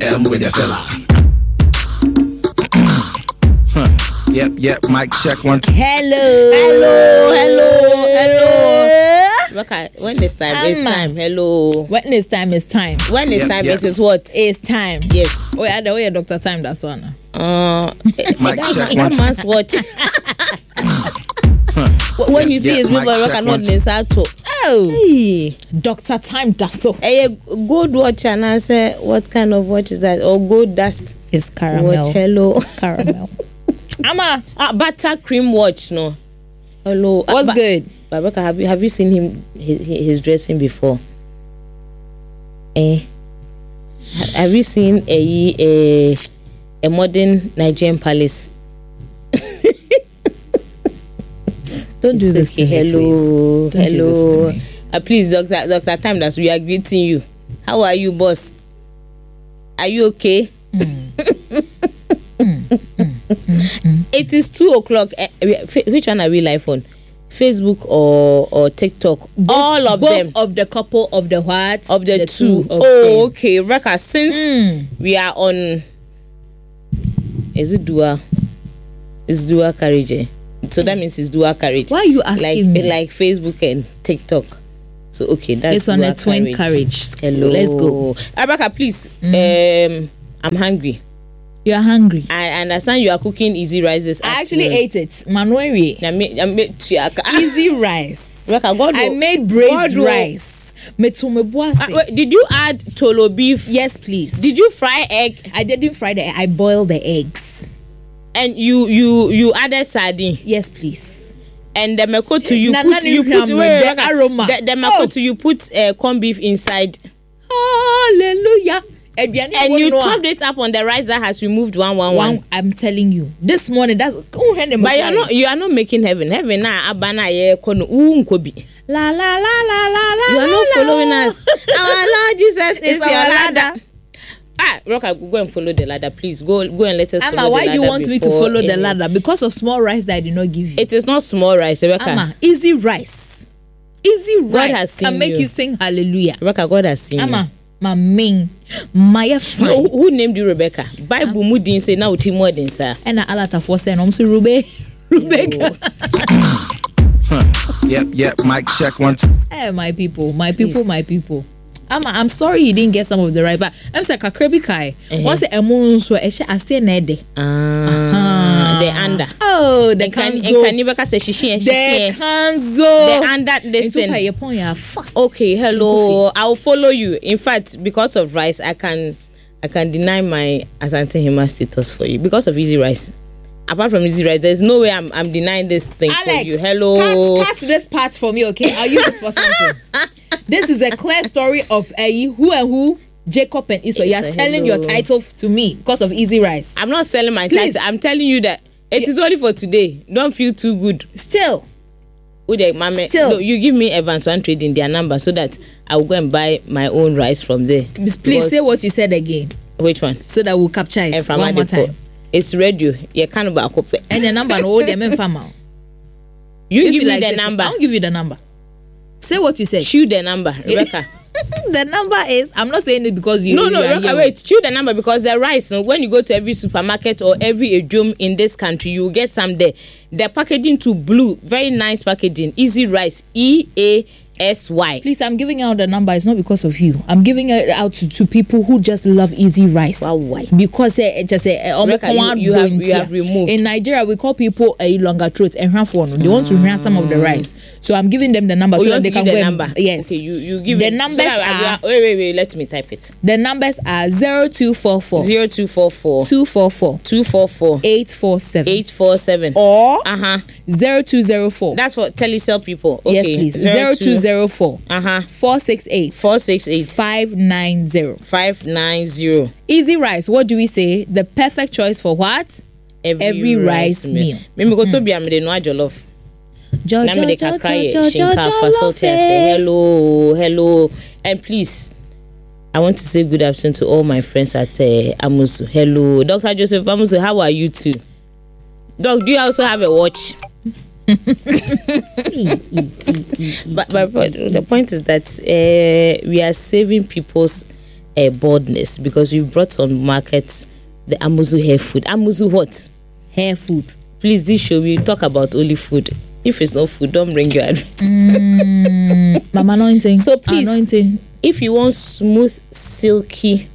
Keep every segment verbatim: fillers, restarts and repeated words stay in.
M with the fella. Yep, yep, mic check one. Two. Hello. Hello, hello, hello. Okay, when is time? Amma. It's time. Hello. When is time? It's time. When is Yep, time? yep. It is what? It's time. Yes. Oh, yeah, the way Doctor Time, that's one. Uh, Mic check one. that man's what? When you see Yep, his mic people, I check cannot one. decide. Oh, Hey, Doctor Time, that's so. a gold watch, and I say, what kind of watch is that? Or gold dust It's caramel. watch? Hello. It's caramel. Amma, Uh, buttercream watch, no. Hello. Uh, what's but- good? Babeka, have you have you seen him his, his dressing before? Eh? Ha- Have you seen a a a modern Nigerian palace? Don't do It's this okay. to me, Hello, please. Don't do hello. this to me. Uh, please, Doctor Doctor Time, that's we are greeting you. How are you, boss? Are you okay? It is two o'clock. Eh, we- f- Which one are we live on? Facebook or or TikTok? All of both them. of the couple of the what Of the, two. of Oh, them. okay. Reka, since Mm. we are on, is it dual? It's dual carriage. Eh? So that means it's dual carriage. Why are you asking like me? like Facebook and TikTok. So okay, that's It's on dual a twin carriage. Hello, Let's go. Abaka, please. Um, I'm hungry. You are hungry. I understand you are cooking easy rices. I actually ate it. Manueri. I made, I made Easy rice. Reka, God I will- made braised God will- rice. Metumebuase. Ah, wait, did you add tolo beef? Yes, please. Did you fry egg? I didn't fry the egg. I boiled the eggs. And you you you added sardine. Yes, please. And the mekoto you Na- put na- you na- put na- wait, the wait, wait, aroma. the, the Oh. mekoto you put uh, corn beef inside Hallelujah. Aduane and wo you no a- topped it up on the rice that has removed one one one. One, I'm telling you. This morning, that's. Oh, Henry, But you're not you are not making heaven. Heaven na abana ye kono unkobi. La la la la la la. You are la, not la. following us. Our Lord Jesus is It's your our ladder. ladder. Ah, Roka, go and follow the ladder, please. Go go and let us Amma, follow why the do you ladder want me to before follow the any- ladder? Because of small rice that I did not give you. It is not small rice, Rebecca. Amma, easy rice. Easy rice. has seen Can make you. you sing hallelujah. Rebecca, God has seen you. Amma, my main, my fine. No, who named you Rebecca? Bible mu din say na uti more than sir. And I alata for saying, I'm so Rube. Rebecca. Yep, yep, mic check one. Two. Hey, my people, my people, Please. my people. I'm, I'm sorry you didn't get some of the right, but I'm saying Kakrebi Kai. Once a moon so I say nede. Ah, the under. Oh, the And can and kanzo. can you Rebecca say shishi and The shishi? kanzo. The under Into listen. your point, you fast. Okay, hello. I'll follow you. In fact, because of rice, I can I can deny my Asante Hema status for you because of easy rice. Apart from easy rice, there's no way I'm I'm denying this thing Alex, for you. Hello. Cut, cut this part for me, okay? I'll use this for something. This is a clear story of uh, who and who, Jacob and Esau. You are It's a selling hello. your title f- to me because of easy rice. I'm not selling my Please. title. I'm telling you that it Yeah. is only for today. Don't feel too good. Still, Ude, mame, Still. no, you give me Evans One Trading their number so that I will go and buy my own rice from there. please Because- say what you said again Which one? so that we'll capture it And from one more Adepo. time. It's radio. You can't buy a copy. And the number, no, the men farmer. You If give you me like the say- number. I'll give you the number. Say what you said. Choose the number, Rebecca. The number is. I'm not saying it because you. No, you no, are Rebecca, young. wait. Choose the number because the rice, no, when you go to every supermarket or every ejum in this country, you will get some there. The packaging to blue, very nice packaging. Easy rice, E A S Y. Please, I'm giving out the number. It's not because of you. I'm giving it out to, to people who just love easy rice. Wow, why? Because uh, just uh, uh, Rebecca, you- you have- you have removed. In Nigeria, we call people a longer throat and half one. They want to hear some of the rice, so I'm giving them the number Oh, so you that want they to can give go the and- number? Yes. Okay, you, you give The it. numbers so that I- are- Wait, wait, wait. Let me type it. The numbers are zero two four four Zero two four four two four four two four four eight four seven eight four seven. or Uh huh. zero two zero four. That's for telecell people. Okay. Yes, please. Zero two zero four Uh huh. four six eight Four six eight five nine zero. five nine zero. Easy rice. What do we say? The perfect choice for what? Every rice meal. Mimi go to be amede no ajollof. Jo, Na me jo, de jo, kakra ye jo, jo, shinka jo, fa love salty. I say it. hello, hello, and please. I want to say good afternoon to all my friends at uh, Amusu. Hello, Doctor Joseph Amusu. How are you too? Doc, do you also have a watch? but, but, but the point is that uh, we are saving people's uh, baldness because we brought on market the Amuzu hair food. Amuzu what? Hair food. Please, this show we talk about only food. If it's not food, don't bring your advert. Mm, Mama anointing. So please, anointing. If you want smooth, silky,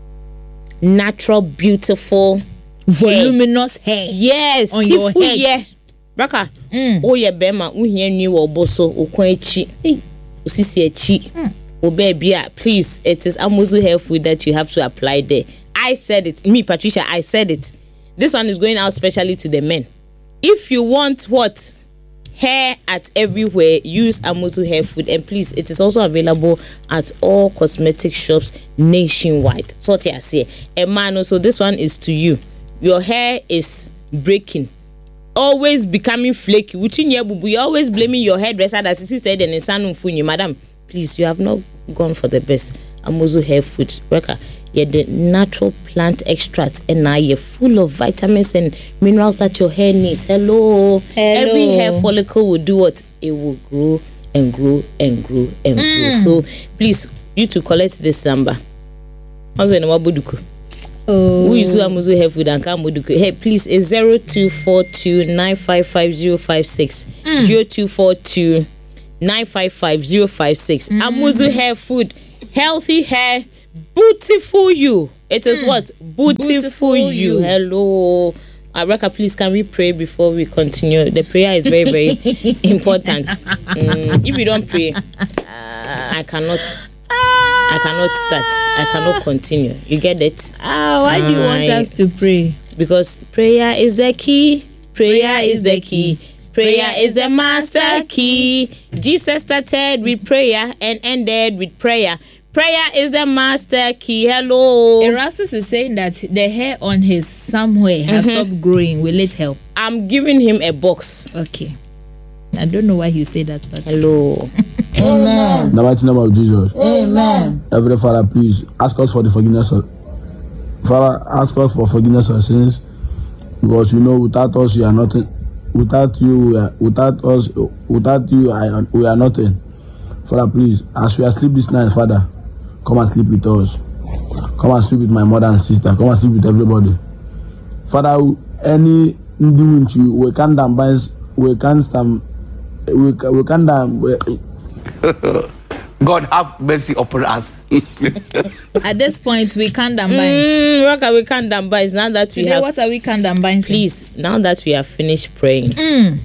natural, beautiful, voluminous hair, hair. Yes, on your head. Yeah. Raka, mm. oh yeah, Bema, uhiye ni wo boso, ukwenchi, usisi echi, oh baby, please, it is Amuzu hair food that you have to apply there. I said it, me Patricia, I said it. This one is going out specially to the men. If you want what? Hair at everywhere, use Amuzu hair food, and please, it is also available at all cosmetic shops nationwide. So what I say, a man also, this one is to you. Your hair is breaking, always becoming flaky. You're always blaming your hairdresser that is said and in madam. Please, you have not gone for the best. Amuzu hair food, worker. Yeah, the natural plant extracts, and now you're full of vitamins and minerals that your hair needs. Hello. Hello. Every hair follicle will do what? It will grow and grow and grow and mm. grow. So please, you to collect this number. Also, in Wabuduku. Oh. Who is Amuzu hair food and Kamuduku? Hey, please, it's zero two four two nine five five zero five six. Zero two four two nine five five zero five six. Amuzu hair food, healthy hair. Beautiful you. It is mm. what? Beautiful, Beautiful you. you. Hello. Araka, please, can we pray before we continue? The prayer is very, very important. Mm, if you don't pray, I cannot. I cannot start. I cannot continue. You get it? Ah, why do you want I, us to pray? Because prayer is the key. Prayer, prayer is the key. Prayer is the master key. Jesus started with prayer and ended with prayer. Prayer is the master key. Hello. Erastus is saying that the hair on his somewhere has mm-hmm. stopped growing. Will it help? I'm giving him a box. Okay. I don't know why you say that, but hello. Amen. In the mighty name of Jesus. Amen. Heavenly Father, please ask us for the forgiveness of Father, ask us for forgiveness of sins, because you know without us you are nothing. Without you, we are, without us, without you, I, we are nothing. Father, please, as we are asleep this night, Father, come and sleep with us. Come and sleep with my mother and sister. Come and sleep with everybody. Father, any doing you, we can't damn, we can't stand, we we can't damn. God have mercy upon us. At this point, we can't damn. Mm, what are we can't damn? Now that we Today, have, what are we can't damn? Please, now that we have finished praying, mm.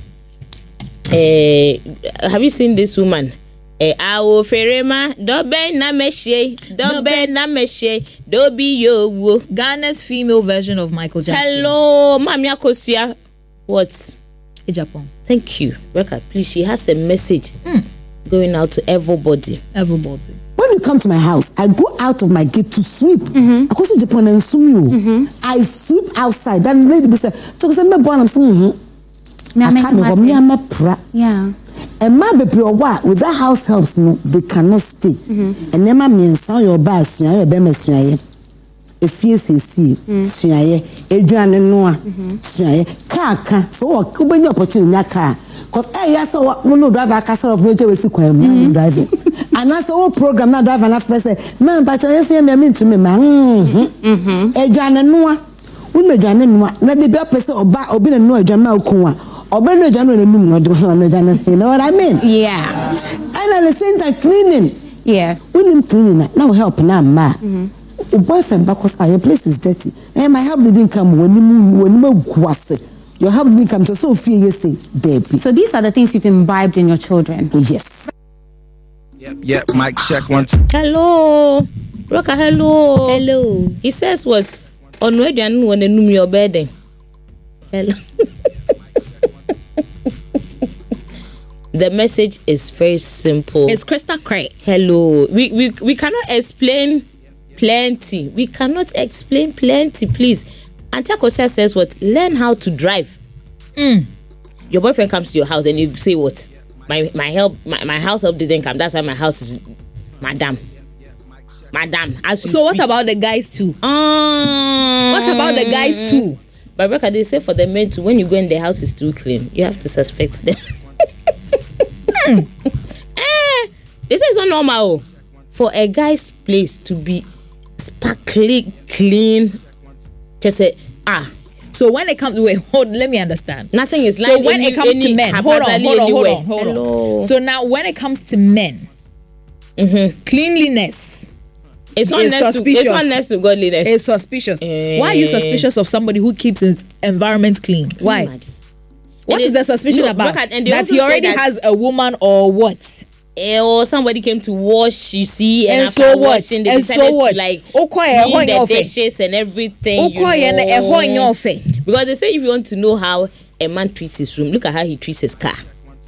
uh, have you seen this woman? Eh, awo ferema dobe na meshe dobe na meshe dobi yo. Ghana's female version of Michael Jackson. Hello, Mami Akosia. What? In Japan. Thank you, Rebecca. Please, she has a message mm. going out to everybody. Everybody. When you come to my house, I go out of my gate to sweep. Mm-hmm. I go to Japan and swim. Mm-hmm. I sweep outside. That lady be say, "So say me born am saying, I can't go. Me am a pra." Yeah. And my baby or what with that house helps no, they cannot stay. Mm-hmm. And then my means how your bass, your bemes, if you see, Shia, Adrian and Noah, Shia, car, so open your opportunity in that car. Because I saw one no drive a castle of nature with Sequem driving. And that's the whole program not driving at first. Man, but I feel me mean to me, man. Adrian and Noah, we may join in one, not the best person or back or be a no Jamal Kuma. Or better you know what I mean? Yeah. And at the same time cleaning. Yeah. We need cleaning. Now help now, ma. Your boyfriend because your place is dirty. And my help didn't come when you move when you move. Your help didn't come to so fear you say, Debbie. So these are the things you've imbibed in your children. Yes. Yep, yep. Mic check one. Two. Hello, Roka. Hello. Hello. He says what? On where do you when they know your bedding? Hello. The message is very simple. It's crystal clear. Hello. We, we we cannot explain plenty. We cannot explain plenty, please. Auntie Akosia says what? Learn how to drive. Mm. Your boyfriend comes to your house and you say what? My my help my, my house help didn't come. That's why my house is Madam. Madam. As so what speak. About the guys too? Um, what about the guys too? But Rebecca, they say for the men too, when you go in their house is too clean, you have to suspect them. mm. eh, this is not normal for a guy's place to be sparkly, clean. Just say, ah. So when it comes to wait, hold, let me understand. Nothing is so like when any, it comes to men, hold on, hold on, hold on, hold Hello. on. So now when it comes to men, mm-hmm. cleanliness. It's not, next to, it's not next to godliness. It's suspicious. Uh, Why are you suspicious of somebody who keeps his environment clean? Why? Imagine. What is, is the suspicion no, about? At, that he already that, has a woman or what? Uh, or somebody came to wash, you see, and, and so what? Washing, they and so what? To, like okay, clean the dishes and everything. Okay, you know. and Because they say if you want to know how a man treats his room, look at how he treats his car.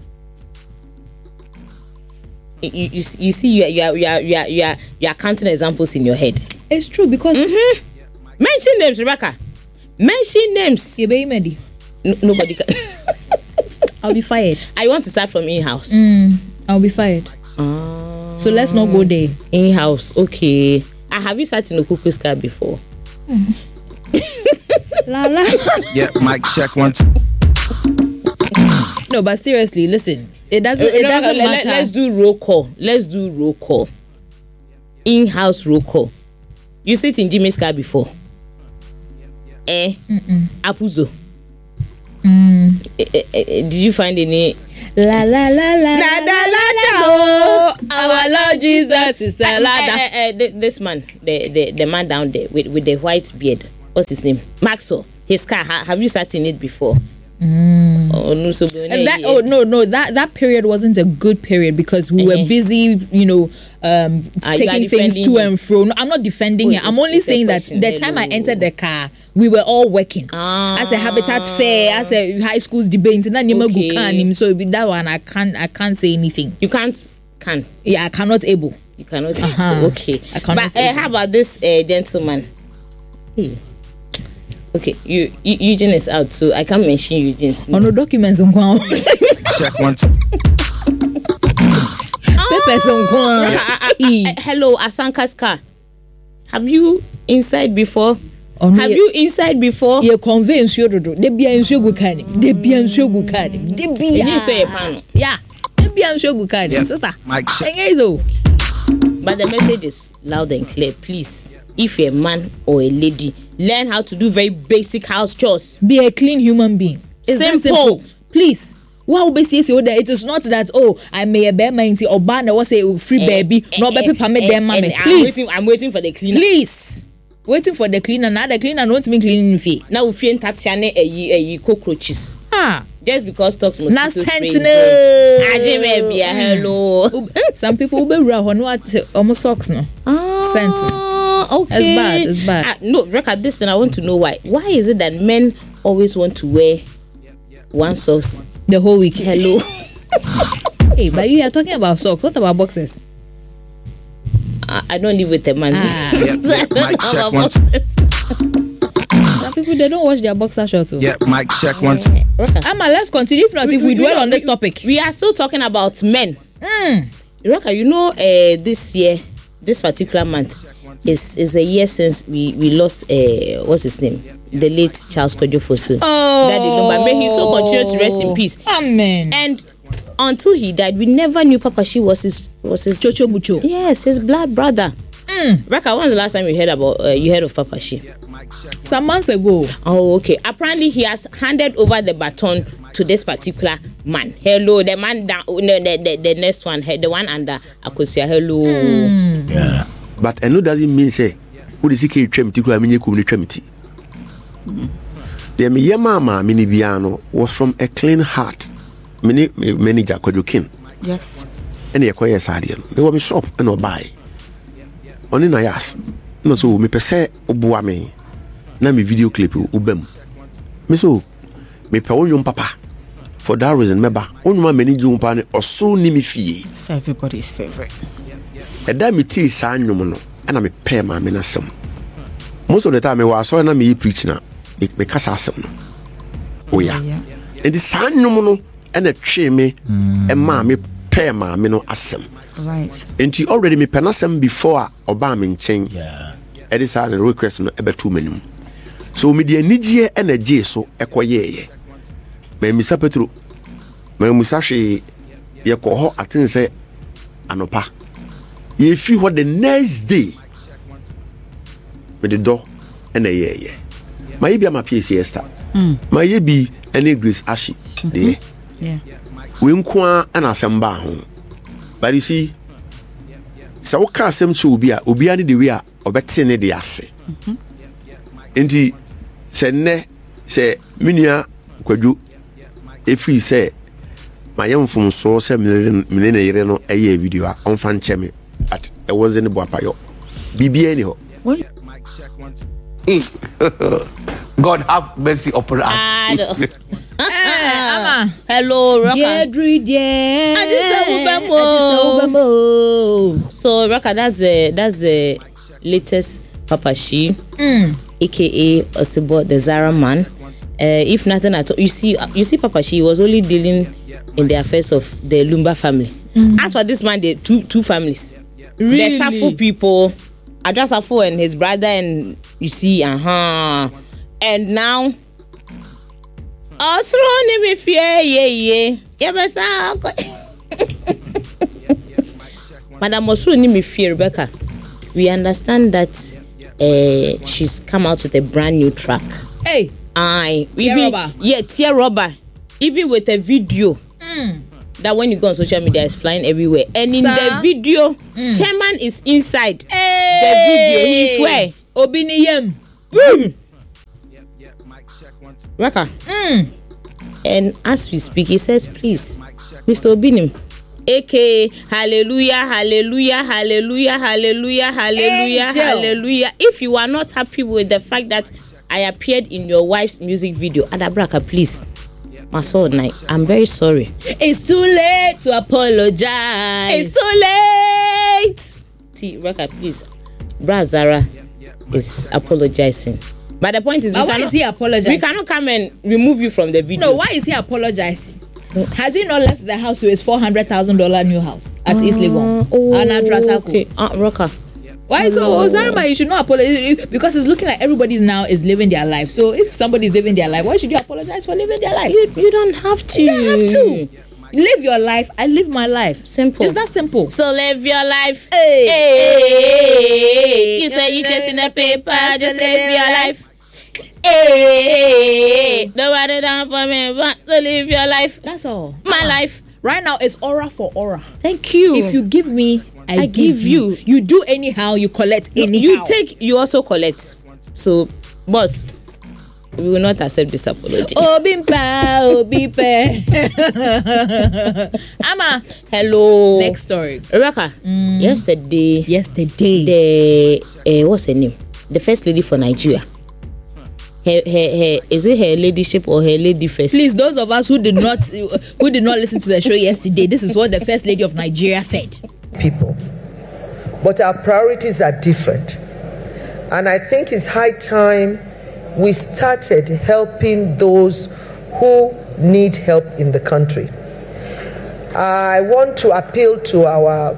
You, you, you see, you are, you, are, you, are, you, are, you, are, you are counting examples in your head. It's true because mm-hmm. mention names, Rebecca. Mention names. You be ready. No, nobody can. I'll be fired. I want to start from in-house. Mm, I'll be fired. Uh, so let's not go there. In-house, okay. Uh, have you sat in a cuckoo's car before? Mm. la la. Yeah, mic check one. No, but seriously, listen. It doesn't. It, it doesn't let, matter. Let, let's do roll call. Let's do roll call. In-house roll call. You sit in Jimmy's car before? Eh? Mm-mm. Apuzo. Mm. Eh, eh, eh, did you find any? La la la la la la la la. Oh, our Lord Jesus is a ladder. Eh, eh, eh, this man, the, the the man down there with with the white beard. What's his name? Maxwell. His car. Ha, have you sat in it before? Mm. Oh no, so and that oh no no that that period wasn't a good period because we uh-huh. were busy, you know, um, uh, taking things to and fro. No, I'm not defending Wait, him. I'm only saying that the Hello. time I entered the car, we were all working. Ah. As a Habitat Fair, as a high school's debate, and okay. So that one I can't I can't say anything. You can't can yeah I cannot able. You cannot uh-huh. able. Okay. I cannot. But uh, how about this uh, gentleman? Hey. Okay, you, you Eugene is out, so I can't mention Eugene's name. On the documents, check one. Ah, hello, Asanka's car. Have you inside before? Oh, Have you inside before? You convince you to do. They be in sugar candy. They be in sugar candy. They be. You say a panel. Yeah, they be in sugar candy. Sister, Mike. But the message is loud and clear. Please, if you're a man or a lady, learn how to do very basic house chores. Be a clean human being. It's simple. simple. Please. Wow, basically, it is not that oh, I may a bear my or ban or say free baby, no baby permit them, mommy. Please, I'm waiting, I'm waiting for the cleaner. Please, waiting for the cleaner. Now the cleaner won't be cleaning fee. Now we feel Tatiana a cockroaches. Ah, just because talks mosquito sprays. Hello. Some people will be raw on what almost socks no. Ah, Sense. okay. It's bad. It's bad. Uh, no, record this, and I want to know why. Why is it that men always want to wear one socks the whole week? Hello. Hey, but you are talking about socks. What about boxes? I, I don't live with a man. Ah. Yep, yep, Mike, check one. Some people they don't wash their boxer shorts. Yeah, Mike, check one. Amma, let's continue. If not, we, if we, we dwell on this topic, we are still talking about men. Mm. Raka, you know, uh, this year, this particular month, is is a year since we we lost. Uh, what's his name? The late Charles Kojofosu. Oh, Daddy number. May he so continue to rest in peace. Amen. And until he died, we never knew Papa Shi was his was his Chocho Mucho. Yes, his blood brother. Mm. Raka, when was the last time you heard about uh, you heard of Papa Shi? Some months ago. Oh, okay. Apparently, he has handed over the baton to this particular man. Hello, the man down, the, the, the next one, the one under Akosia. Hello. Mm. Yeah. But I know doesn't mean say who is he tremiti kura minye kumni tremiti. The me mama mini biano was from a clean heart. Many manager Kojokin. Yes. And ye koye sadia. They were me shop and no buy. Oni na yas. No so me pese oboa me. Na me video clip ubem. Me so me pe onyo papa. For that reason meba onyo mani ju mpa ne oso ni me fie. It's everybody's favorite. E da me ti sa anwom no na me pe ma me na sem. Most of the time me was so na me preach na me, me kasa asem no. Oh yeah. yeah. And the sa anwom no and a twe me e ma me pe ma me no asem. Right. And you already me penasem before oba me nchen. Yeah. E dey sa request no e betu manum. So me de anigye e na gye so ekoyeye. Me misa Petro. Me musa hwe ye ko ho aten say anopa. Ye fi what the next day. me the door and a yeah yeah my be my P C Esther my be any Grace Ashi there yeah we nkwa and asamba ho but you see so what can some to be a obi ani the way a obete ne de ase enti se ne se minua kwadwo efi se my young from so se mine ne yere no eye video a on fan cheme at e was in the boapayo bibia ni ho God have mercy upon us. Hey, hello, Rocka. Deirdre, dear. I just said So, Rocka, that's the that's the latest Papa She, mm. aka Osibo, the Zara man. Uh, if nothing at all, you see, you see, Papa She was only dealing in the affairs of the Lumba family. Mm. As for this man, the two two families. Really? The Safu people, Address Safu and his brother, and you see, uh huh. And now, oh, surrounding me fear, yeah, yeah, yeah, but Madam Osroni me fear, Rebecca. We understand that uh, she's come out with a brand new track. Hey, aye, Tear even, Rubber. Yeah, Tear Rubber. Even with a video. Mm. That when you go on social media is flying everywhere. And in Sir? the video, mm. Chairman is inside hey. the video. He's where? Obiniyem. Mm. Raka. Mm. And as we speak, he says, please, Mister Obinim, aka hallelujah, hallelujah, hallelujah, hallelujah, hallelujah, Angel. hallelujah. If you are not happy with the fact that I appeared in your wife's music video, Adabraka, please. My son, I'm very sorry. It's too late to apologize. It's too late. See, Raka, please. Bra Zara is apologizing. But the point is, we why cannot, is he apologizing? We cannot come and remove you from the video. No, why is he apologizing? Has he not left the house to his four hundred thousand dollar new house at uh, East Legon? Oh, okay. Uh, Raka. Why so? Ozarima, you should not apologize because it's looking like everybody now is living their life. So if somebody is living their life, why should you apologize for living their life? You, you don't have to. You don't have to. Live your life. I live my life. Simple. It's that simple. So live your life. Hey. Hey. You say you just in the paper. Just live your life. Hey. Nobody down for me, but to live your life. That's all. My uh-huh. life. Right now it's aura for aura. Thank you. If you give me, I, I give, give you. you. You do anyhow, you collect anyhow. You take, you also collect. So, boss, we will not accept this apology. Oh, Bimpa, oh, Bimpa. Ama. Hello. Next story. Rebecca, mm. yesterday. Yesterday. The, uh, what's her name? The first lady for Nigeria. Her, her, her, is it her ladyship or her lady first? Please, those of us who did not who did not listen to the show yesterday, this is what the first lady of Nigeria said. People, but our priorities are different, and I think it's high time we started helping those who need help in the country. I want to appeal to our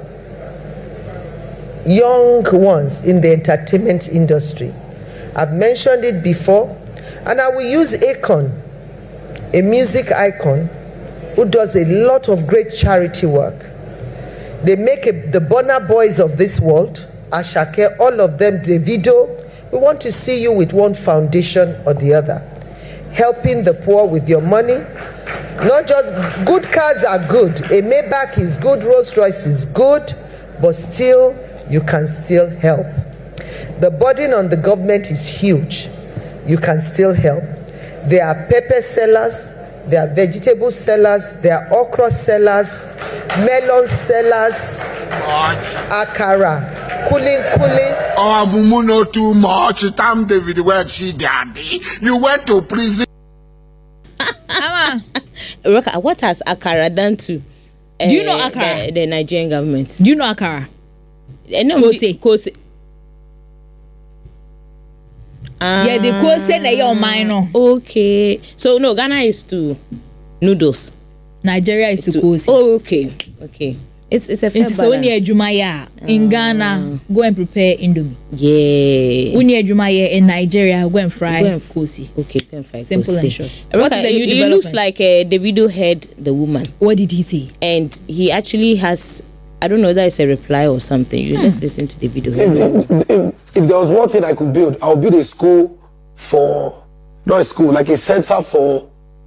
young ones in the entertainment industry. I've mentioned it before, and I will use Akon, a music icon who does a lot of great charity work. They make a, the Burna Boys of this world, Ashake, all of them, Davido. We want to see you with one foundation or the other, helping the poor with your money. Not just good cars are good. A Maybach is good, Rolls Royce is good, but still, you can still help. The burden on the government is huge. You can still help. There are pepper sellers, there are vegetable sellers, there are okra sellers, melon sellers, akara, cooling, cooling. Oh, Mumu, no too much. Tam David, where she daddy. You went to prison. Roka, what has akara done to? Uh, Do you know akara? The, the Nigerian government. Do you know akara? Uh, no, Kose. Kose. Uh, yeah, the Kose na your minor. Okay. So no, Ghana is to noodles. Nigeria is, is to Kose. Oh, okay. Okay. It's it's a fair it's balance. It's only a Jumaya. In uh, Ghana, go and prepare Indomie. Yeah. Only a Jumaya in Nigeria, go and fry go and, Kosi. Okay, go and fry Simple Kosi. and short. What is the new development? It looks like uh, Davido heard the woman. What did he say? And he actually has, I don't know whether it's a reply or something. You hmm. Let's listen to the video. if there was one thing I could build, I would build a school for, not a school, like a center for,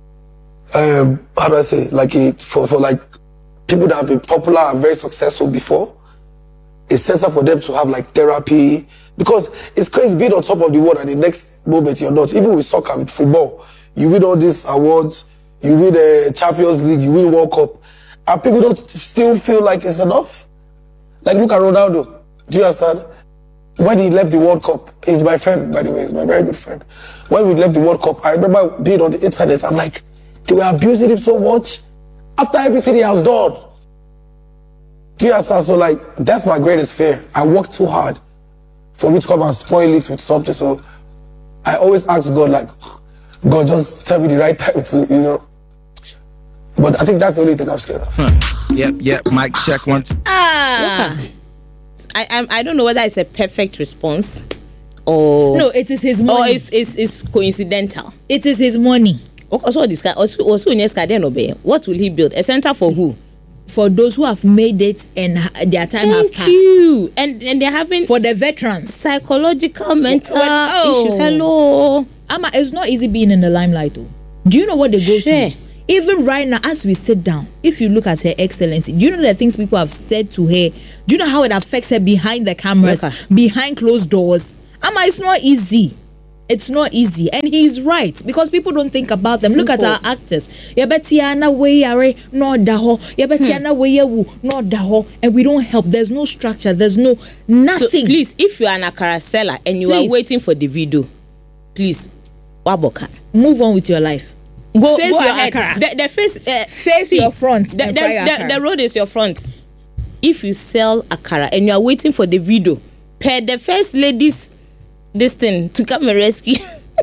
um, how do I say, like a, for, for like people that have been popular and very successful before. A center for them to have like therapy. Because it's crazy being on top of the world and the next moment you're not. Even with soccer, with football, you win all these awards, you win the Champions League, you win World Cup, and people don't still feel like it's enough. Like look at Ronaldo. Do you understand? When he left the World Cup, he's my friend, by the way, he's my very good friend. When we left the World Cup, I remember being on the internet, I'm like, they were abusing him so much after everything he has done. Do you understand? So like, that's my greatest fear. I work too hard for me to come and spoil it with something. So I always ask God, like, God, just tell me the right time to, you know. But I think that's the only thing I'm scared of. Huh. Yep, yep, mic check one. Ah. Okay. I, I I don't know whether it's a perfect response or no, it is his money. Or it's it's, it's coincidental. It is his money. Also, this guy also also what will he build? A center for who? For those who have made it and their time Thank have passed. You. And and they're having for the veterans psychological mental when, oh. issues. Hello, Ama, it's not easy being in the limelight. Though. Do you know what they go sure. through? Even right now, as we sit down, if you look at Her Excellency, do you know the things people have said to her? Do you know how it affects her behind the cameras, okay. behind closed doors? Ama, it's not easy. It's not easy, and he's right because people don't think about them. Simple. Look at our actors. Yabetiana way are no daho. Yabetiana way wu no daho, and we don't help. There's no structure. There's no nothing. So please, if you are an akara seller and you please. are waiting for the video, please, waboka, move on with your life. Go, face go your ahead. akara. The, the face, uh, face see, your front. The, the, the, the road is your front. If you sell akara and you are waiting for the video, per the first lady's this thing to come and rescue.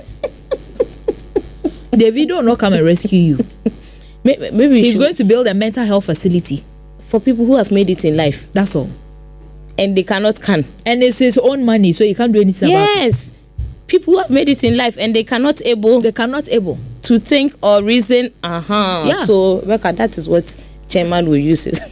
The video will not come and rescue you. Maybe, maybe he's going to build a mental health facility for people who have made it in life. That's all. And they cannot can. And it's his own money, so he can't do anything yes. about it. Yes. People who have made it in life and they cannot able they cannot able to think or reason. Uh-huh. Yeah. So Rebecca, that is what chairman will use it.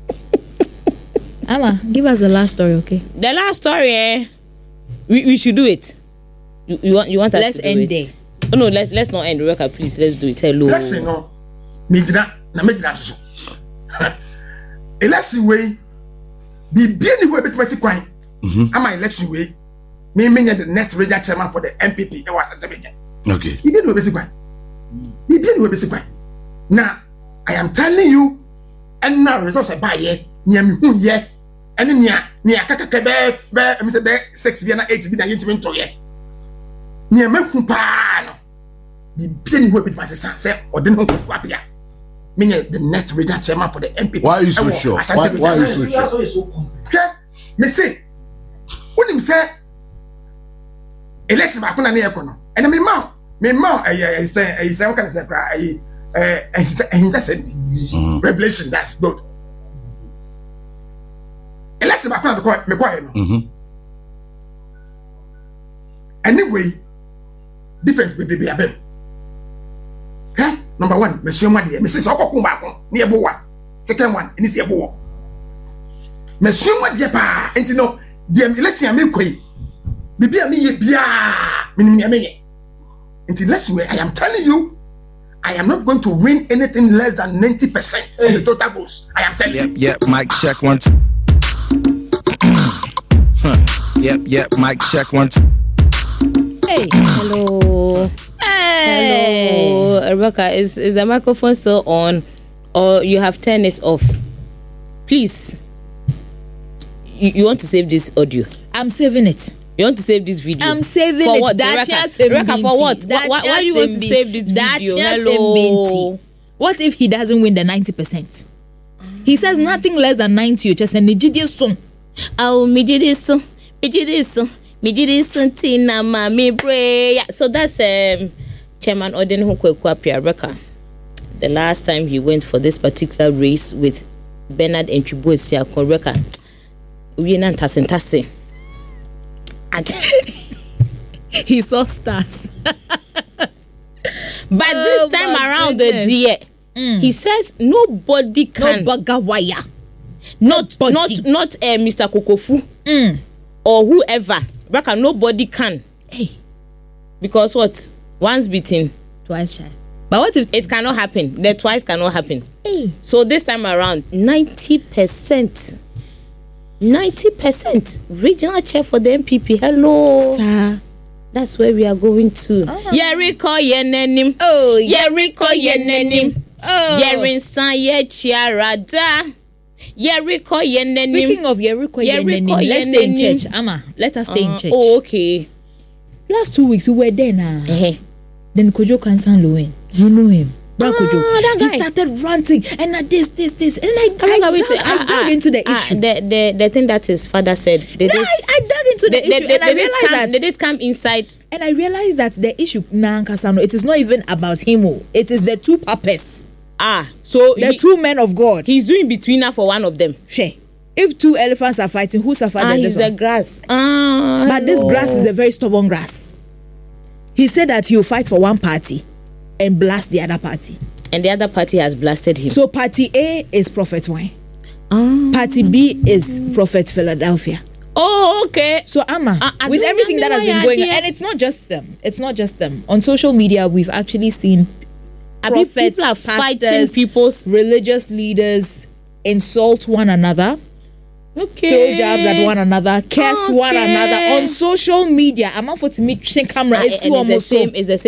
Amma, give us the last story, okay? The last story, eh? We we should do it. You, you want you want us let's to do end it? there. Oh, no, let's let's not end. Rebecca, please, let's do it. Hello. Election no, me jina na me jina so. Election way, be be anywhere between si kwan. Am I election way? Me me the next regional chairman for the M P P. E wa Santebeja. Okay. Be anywhere between kwan. Be be anywhere between kwan. Now, I am telling you, and now results are by here. Niam hu here. And then nia nia kaka kebe be me say be six bi na eight bi na yintimi ntoye nia maku pa no bi bi ni ho bi ma say say ode no ko abia me the next regional chairman for the M P P. Why are you so sure? Why, why are you so sure? Okay, me say unim say election ba kuna na yeko no and me ma me ma eh say eh say what can I say cry eh eh eh say revelation that's good. Election back now because me quiet no. Anyway, difference be be abem. Okay? Number one, me show my dear. Me say so okoko back on. Ni ebo wa. Second one, ni say ebo wo. Me show my dear pa. Enti no, dear election me kwai. Bibi a me ye bia. Me ni me ye. Enti election I am telling you, I am not going to win anything less than ninety percent of the total votes. I am telling yep, you. Yep, yep, mic check one. Two. Huh. Yep, yep, mic check one. Two. Hey, hello. Hey. Hello. Rebecca, is, is the microphone still on or you have turned it off? Please. You, you want to save this audio? I'm saving it. You want to save this video? I'm saving for it. What? Rebecca, Rebecca, for what? Why, why are you going to save this video? Hello. What if he doesn't win the ninety percent? He says nothing less than ninety. You just a Nigeria song. Oh, me did this song. Me did this song. Me did this song. Tina, mami, pray. So that's um, Chairman Oden Hukwekwa Rebecca. The last time he went for this particular race with Bernard and Chibuesia Rebecca, we not tassing tassing. He saw stars. But oh, this time around goodness. the dear, mm. he says nobody can. No bagawaya. Not, not, not uh, Mister Kokofu mm. or whoever Braka, nobody can. Hey. Because what? Once beaten, twice shy. But what if it cannot happen? The twice cannot happen. Hey. So this time around, ninety percent. ninety percent regional chair for the M P P. Hello. Sir. That's where we are going to. Uh-huh. Yeriko yenenim. Oh, Yeriko yenenim. Oh. Yerinsan ye chiarada. Yeriko yenenim. Speaking of Yeriko yenenim, let's stay in church. Ama, let us stay uh, in church. Oh, okay. Last two weeks we were there now. Uh-huh. Then Kojo Kansan Lowen. You know him. Ah, that guy. He started ranting and uh, this, this, this, and I, I, I, dug, I dug uh, into the uh, issue. The, the the thing that his father said. They did, I, I dug into the they, issue, they, and they, I they realized come, that they did come inside, and I realized that the issue Nankasano, it is not even about him. It is the two papas. Ah, so the he, two men of God. He's doing betweener for one of them. She. If two elephants are fighting, who suffers? Ah, he's the grass. Ah, but this grass is a very stubborn grass. He said that he'll fight for one party and blast the other party. And the other party has blasted him. So party A is Prophet Wine. Um, party B is Prophet Philadelphia. Oh, okay. So Amma, uh, with everything that has been going on, and it's not just them. It's not just them. On social media, we've actually seen prophets, people are fighting people's religious leaders insult one another. Okay. Throw jabs at one another, curse okay. one another on social media. I'm not for to meet camera. Uh, it's the same. It's the same.